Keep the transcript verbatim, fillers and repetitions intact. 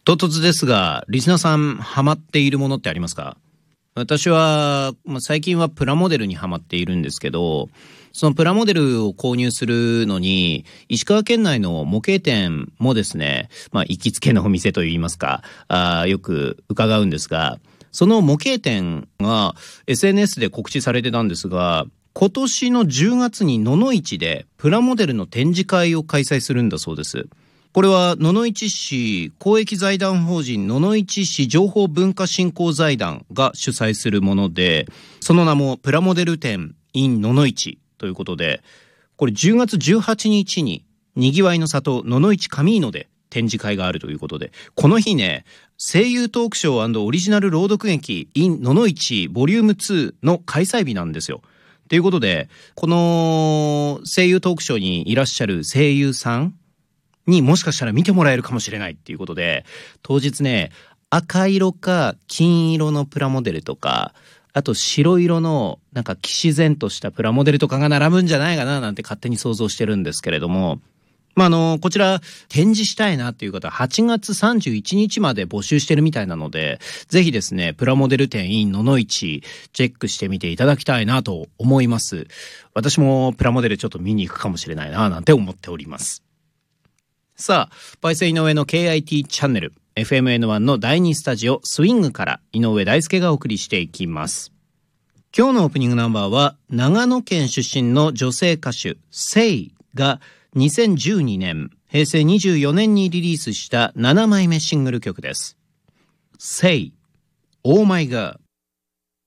唐突ですが、リスナーさんハマっているものってありますか？私は、まあ、最近はプラモデルにハマっているんですけど、そのプラモデルを購入するのに、石川県内の模型店もですね、まあ、行きつけのお店といいますか、あよく伺うんですが、その模型店が エスエヌエス で告知されてたんですが、今年のじゅうがつに野々市でプラモデルの展示会を開催するんだそうです。これは野々市市公益財団法人野々市市情報文化振興財団が主催するもので、その名もプラモデル展 in 野々市ということで、これじゅうがつじゅうはちにちににぎわいの里野々市カミーノで展示会があるということで、この日ね、声優トークショー&オリジナル朗読劇 in 野々市ボリュームツーの開催日なんですよ。ということで、この声優トークショーにいらっしゃる声優さんにもしかしたら見てもらえるかもしれないっていうことで、当日ね、赤色か金色のプラモデルとか、あと白色のなんか騎士然としたプラモデルとかが並ぶんじゃないかななんて勝手に想像してるんですけれども、まあ、あのこちら展示したいなっていう方ははちがつさんじゅういちにちまで募集してるみたいなので、ぜひですねプラモデル展 in 野々市チェックしてみていただきたいなと思います。私もプラモデルちょっと見に行くかもしれないななんて思っております。さあ、パイセン井上の ケーアイティー チャンネル エフエムエヌワン のだいにスタジオスイングから井上大輔がお送りしていきます。今日のオープニングナンバーは長野県出身の女性歌手セイがにせんじゅうにねんへいせいにじゅうよねんにリリースしたななまいめシングル曲です。セイ Oh My God。